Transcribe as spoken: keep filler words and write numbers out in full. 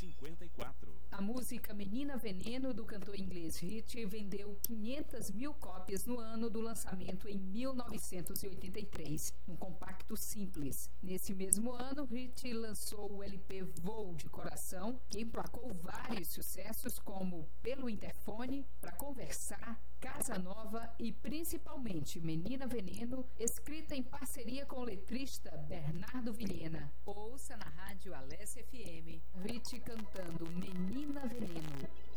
cinquenta e quatro. A música Menina Veneno, do cantor inglês Hit, vendeu quinhentas mil cópias no ano do lançamento em mil novecentos e oitenta e três, um compacto simples. Nesse mesmo ano, Hit lançou o L P Voo de Coração, que emplacou vários sucessos como Pelo Interfone, Pra Conversar, Casa Nova e principalmente Menina Veneno, escrita em parceria com o letrista Bernardo Vilhena. Ouça na rádio Alessia F M, Hit cantando Menina Veneno.